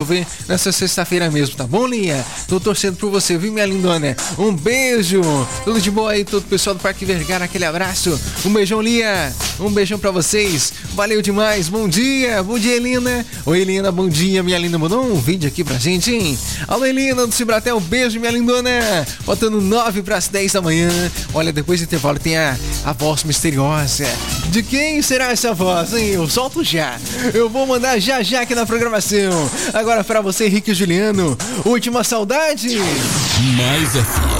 resolver nessa sexta-feira mesmo, tá bom, Lia? Tô torcendo por você, viu, minha lindona? Um beijo, tudo de bom aí, todo o pessoal do Parque Vergara, aquele abraço. Um beijão, Lia, um beijão pra vocês, valeu demais, bom dia, Helena. Oi, Helena, bom dia, minha linda, mandou um vídeo aqui pra gente, hein? Alô, Helena do Cibratel, beijo, minha lindona, faltando 9 para as 10 da manhã. Olha, depois do intervalo tem a voz misteriosa. De quem será essa voz, hein? Eu solto já. Eu vou mandar já aqui na programação. Agora pra você, Henrique e Juliano, Última Saudade. Mais FM.